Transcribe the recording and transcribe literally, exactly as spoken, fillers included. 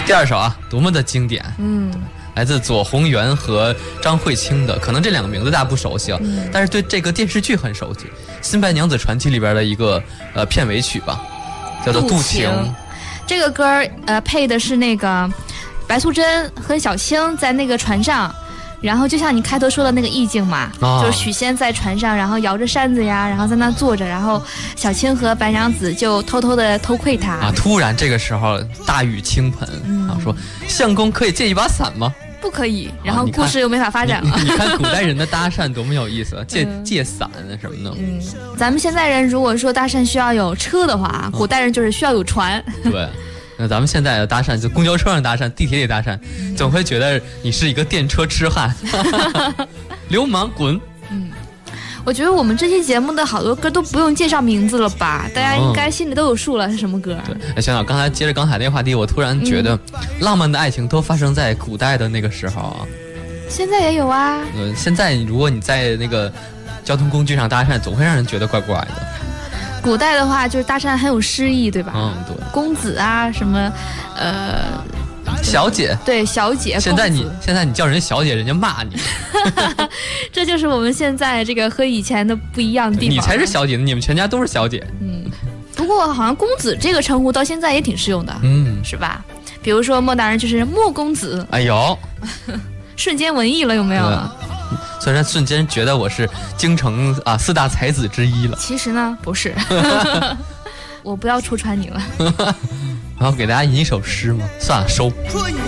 第二首啊，多么的经典， 嗯， 来自左宏元和张慧清的，可能这两个名字大家不熟悉啊， 嗯、 但是对这个电视剧很熟悉，《新白娘子传奇》里边的一个呃片尾曲吧，叫做《渡情》。 这个歌呃配的是那个白素贞和小青在那个船上。然后就像你开头说的那个意境嘛，哦、就是许仙在船上，然后摇着扇子呀，然后在那坐着，然后小青和白娘子就偷偷的偷窥他啊。突然这个时候大雨倾盆，嗯、啊，说相公可以借一把伞吗？ 不可以，然后故事又没法发展了。 啊、你, 你看古代人的搭讪多么有意思，借、嗯、借伞什么的。 嗯，咱们现在人如果说搭讪需要有车的话，古代人就是需要有船。 嗯、对。那咱们现在的搭讪，就公交车上搭讪，地铁里搭讪，总会觉得你是一个电车痴汉，流氓滚。 嗯，我觉得我们这期节目的好多歌都不用介绍名字了吧，大家应该心里都有数了是什么歌。 对，哎，想想刚才接着刚才那个话题，我突然觉得，嗯、浪漫的爱情都发生在古代的那个时候啊。 现在也有啊。 嗯，现在如果你在那个交通工具上搭讪，总会让人觉得怪怪的。 古代的话，就是搭讪很有诗意，对吧？ 嗯，对。 公子啊，什么，呃， 小姐。 对，小姐。 现在你现在你叫人小姐，人家骂你。 这就是我们现在这个和以前的不一样的地方。 你才是小姐，你们全家都是小姐。 嗯。不过好像公子这个称呼到现在也挺适用的，嗯，是吧？比如说莫大人就是莫公子。 哎呦， 瞬间文艺了，有没有？ 虽然瞬间觉得我是京城啊四大才子之一了， 其实呢不是。我不要戳穿你了。 然后给大家吟一首诗吗？算了，收。